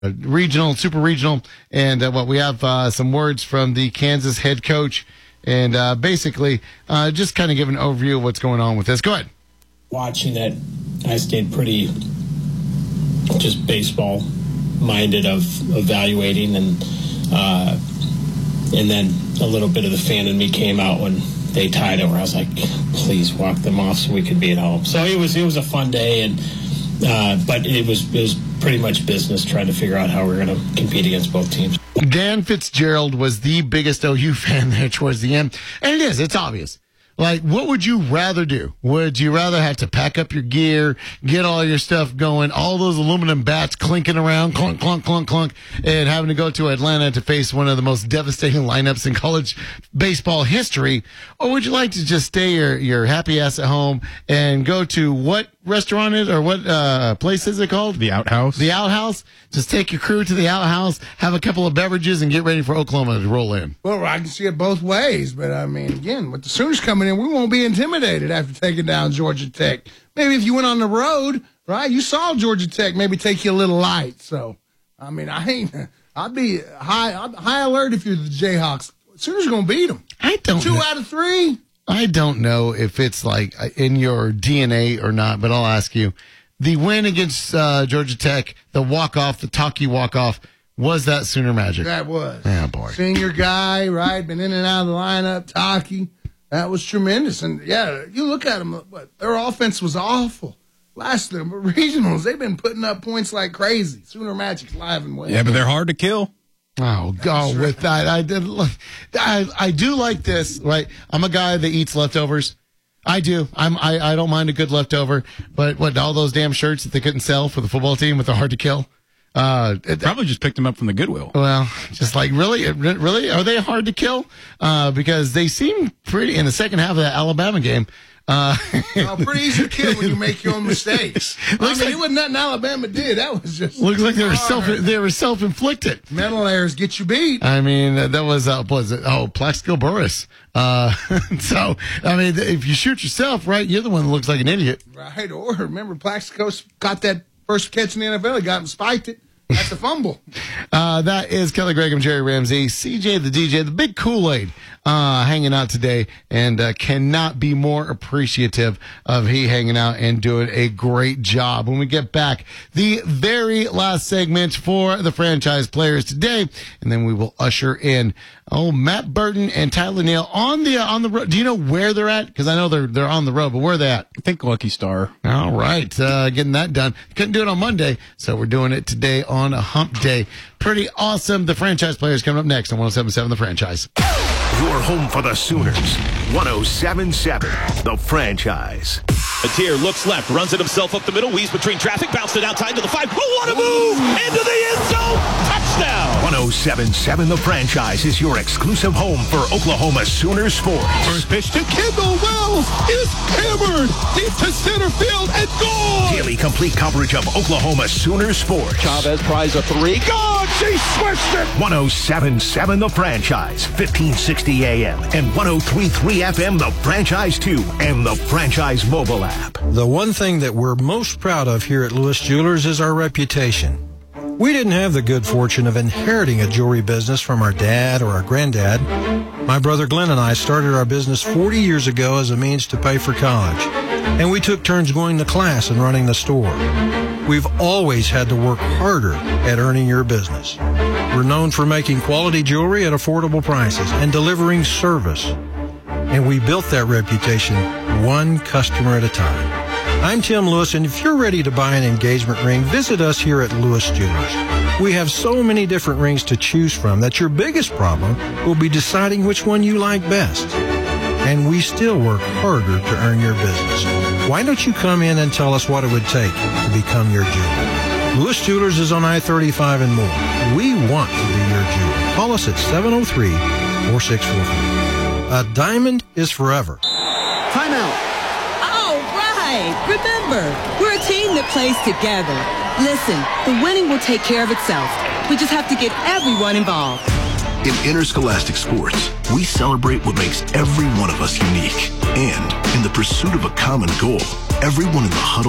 regional, super regional, and we have some words from the Kansas head coach, and basically just kind of give an overview of what's going on with this. Go ahead. Watching it, I stayed pretty just baseball minded of evaluating, and then a little bit of the fan in me came out when they tied it, where I was like, please walk them off so we could be at home. So it was a fun day, and but it was pretty much business trying to figure out how we're going to compete against both teams. Dan Fitzgerald was the biggest OU fan there towards the end, and it's obvious. Like, what would you rather do? Would you rather have to pack up your gear, get all your stuff going, all those aluminum bats clinking around, clunk, clunk, clunk, clunk, and having to go to Atlanta to face one of the most devastating lineups in college baseball history? Or would you like to just stay your happy ass at home and go to what restaurant is, or what place is it called? The Outhouse. The Outhouse. Just take your crew to the Outhouse, have a couple of beverages, and get ready for Oklahoma to roll in. Well, I can see it both ways, but I mean, again, with the Sooners coming in, we won't be intimidated after taking down Georgia Tech. Maybe if you went on the road, right, you saw Georgia Tech maybe take you a little light. So, I mean, I'd be high alert if you're the Jayhawks. Sooners going to beat them. I don't 2 know. out of 3. I don't know if it's like in your DNA or not, but I'll ask you. The win against Georgia Tech, the walk-off, the talkie walk-off, was that Sooner magic? That was. Yeah, boy. Senior guy, right, been in and out of the lineup, talkie. That was tremendous. And, yeah, you look at them, their offense was awful. Last of them, regionals, they've been putting up points like crazy. Sooner Magic's live and well. Yeah, but they're hard to kill. Oh, go with that. I do like this, right? I'm a guy that eats leftovers. I do. I don't mind a good leftover, but all those damn shirts that they couldn't sell for the football team with the hard to kill. Probably just picked them up from the Goodwill. Well, just like, really, are they hard to kill? Because they seem pretty in the second half of that Alabama game. Pretty easy to kill when you make your own mistakes. It wasn't nothing Alabama did. That was just looks like they were self-inflicted. Mental errors get you beat. I mean, that was Plaxico Burress. So I mean, if you shoot yourself, right, you're the one that looks like an idiot, right? Or remember, Plaxico got that first catch in the NFL. He got him, spiked it. That's a fumble. That is Kelly Graham, Jerry Ramsey, CJ the DJ, the big Kool-Aid, hanging out today, and cannot be more appreciative of he hanging out and doing a great job. When we get back, the very last segment for the franchise players today, and then we will usher in Matt Burton and Tyler Neal on the road. Do you know where they're at? Because I know they're on the road, but where are they at? I think Lucky Star. All right, getting that done. Couldn't do it on Monday, so we're doing it today on a hump day. Pretty awesome. The franchise players coming up next on 107.7 The Franchise. Your home for the Sooners. 107.7 The Franchise. Atier looks left, runs it himself up the middle, weaves between traffic, bounced it outside to the 5. Oh, what a move! Into the end zone! Touchdown! 107.7 The Franchise is your exclusive home for Oklahoma Sooners sports. First pitch to Kendall Wells is hammered deep to center field and gone! Daily complete coverage of Oklahoma Sooners sports. Chavez tries a 3. Gone! She switched it! 107.7 The Franchise, 1560 AM and 103.3 FM The Franchise 2 and the Franchise mobile app. The one thing that we're most proud of here at Lewis Jewelers is our reputation. We didn't have the good fortune of inheriting a jewelry business from our dad or our granddad. My brother Glenn and I started our business 40 years ago as a means to pay for college, and we took turns going to class and running the store. We've always had to work harder at earning your business. We're known for making quality jewelry at affordable prices and delivering service. And we built that reputation one customer at a time. I'm Tim Lewis, and if you're ready to buy an engagement ring, visit us here at Lewis Jewelers. We have so many different rings to choose from that your biggest problem will be deciding which one you like best. And we still work harder to earn your business. Why don't you come in and tell us what it would take to become your jeweler? Lewis Jewelers is on I-35 and more. We want to be your jeweler. Call us at 703-4644. A diamond is forever. Timeout. All right. Remember, we're a team that plays together. Listen, the winning will take care of itself. We just have to get everyone involved. In interscholastic sports, we celebrate what makes every one of us unique. And in the pursuit of a common goal, everyone in the huddle